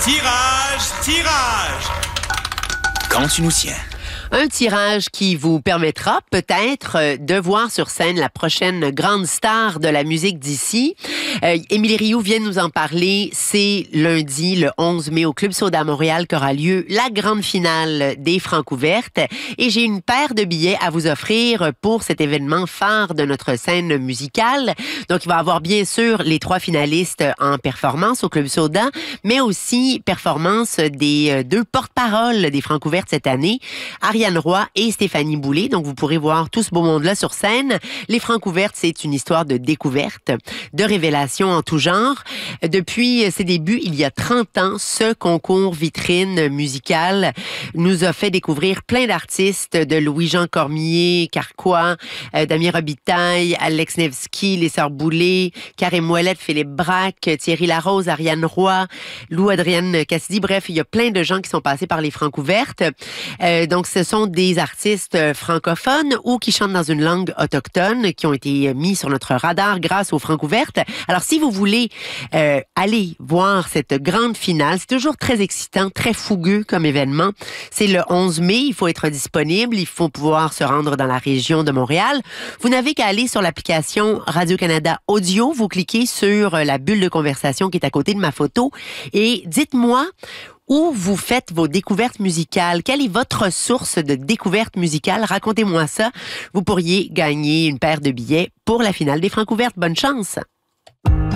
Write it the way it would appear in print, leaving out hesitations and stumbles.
Tirage! Quand tu nous tiens. Un tirage qui vous permettra peut-être de voir sur scène la prochaine grande star de la musique d'ici. Émilie Rioux vient de nous en parler. C'est lundi, le 11 mai, au Club Soda à Montréal qu'aura lieu la grande finale des Francouvertes. Et j'ai une paire de billets à vous offrir pour cet événement phare de notre scène musicale. Donc, il va y avoir bien sûr les 3 finalistes en performance au Club Soda, mais aussi performance des 2 porte-paroles des Francouvertes cette année, Ariane Roy et Stéphanie Boulay. Donc, vous pourrez voir tout ce beau monde-là sur scène. Les Francouvertes, c'est une histoire de découverte, de révélation en tout genre. Depuis ses débuts, il y a 30 ans, ce concours vitrine musical nous a fait découvrir plein d'artistes, de Louis-Jean Cormier, Carquois, Damien Robitaille, Alex Nevsky, les Sœurs Boulay, Karim Ouellet, Philippe Braque, Thierry Larose, Ariane Roy, Lou-Adrienne Cassidy. Bref, il y a plein de gens qui sont passés par les Francouvertes. Donc, ce sont des artistes francophones ou qui chantent dans une langue autochtone qui ont été mis sur notre radar grâce aux Francouvertes. Alors, si vous voulez aller voir cette grande finale, c'est toujours très excitant, très fougueux comme événement. C'est le 11 mai, il faut être disponible, il faut pouvoir se rendre dans la région de Montréal. Vous n'avez qu'à aller sur l'application Radio-Canada Audio, vous cliquez sur la bulle de conversation qui est à côté de ma photo et dites-moi où vous faites vos découvertes musicales. Quelle est votre source de découverte musicale? Racontez-moi ça. Vous pourriez gagner une paire de billets pour la finale des Francouvertes. Bonne chance!